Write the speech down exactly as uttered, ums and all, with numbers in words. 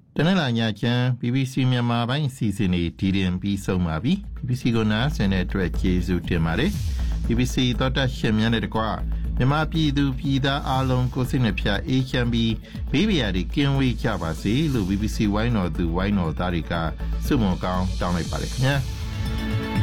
တနင်္လာညချမ်း ဘီဘီစီ မြန်မာပိုင်းအစီအစဉ်တွေဒီရင်ပြီးဆုံးပါပြီ ဘီဘီစီ ကိုနားဆင်တဲ့အတွက်ကျေးဇူးတင်ပါတယ် ဘီဘီစီ သောတာရှင်များနဲ့တကွမြန်မာပြည်သူပြည်သားအားလုံးကိုစိတ်နှပြအေးချမ်းပြီးဘေးပရာတွေကင်းဝေးကြပါစေလို့ ဘီဘီစီ ဝိုင်းတော်သူဝိုင်းတော်သားတွေကဆုမွန်ကောင်းတောင်းလိုက်ပါတယ်ခင်ဗျာ